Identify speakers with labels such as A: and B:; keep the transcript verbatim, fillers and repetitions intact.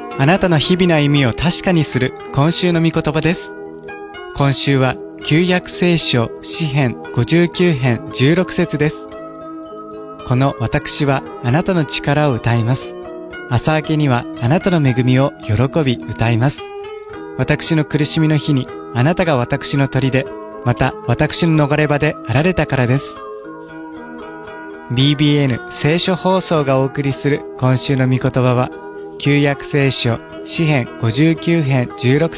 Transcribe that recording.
A: あなたの日々の歩みを確かにする今週の御言葉です。今週は旧約聖書詩編ごじゅうきゅう編じゅうろく節です。この私はあなたの力を歌います。朝明けにはあなたの恵みを喜び歌います。私の苦しみの日にあなたが私の砦、また私の逃れ場であられたからです。ビービーエヌ 聖書放送がお送りする今週の御言葉は、旧約聖書詩編ごじゅうきゅう編じゅうろく